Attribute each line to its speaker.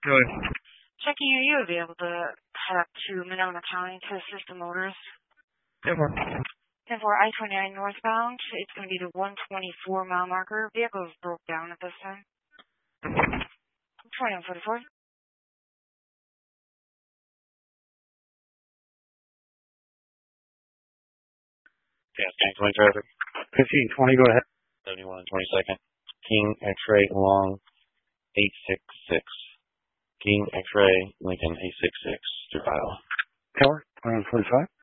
Speaker 1: Good.
Speaker 2: Checking, are you available to head up to Monona County to assist the motorist?
Speaker 1: Yeah, for
Speaker 2: And for I-29 northbound, it's going to be the 124 mile marker. Vehicle is broke down at this time. 2144.
Speaker 3: Yeah, thanks, Wayne traffic.
Speaker 1: 1520, go ahead.
Speaker 3: 71 and 22nd. King X-ray along 866. King X-ray Lincoln 866 through Iowa.
Speaker 1: Keller, 2145.